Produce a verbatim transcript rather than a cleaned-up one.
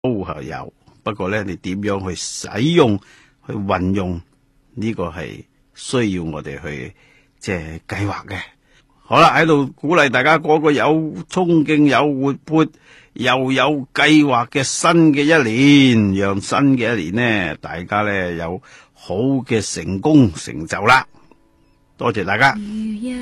都係有，不過咧，你點樣去使用、去運用呢個係需要我哋去即係計劃嘅。好啦，喺度鼓勵大家過個有衝勁、有活潑、又有計劃嘅新嘅一年，讓新嘅一年呢，大家咧有好嘅成功成就啦。多謝大家。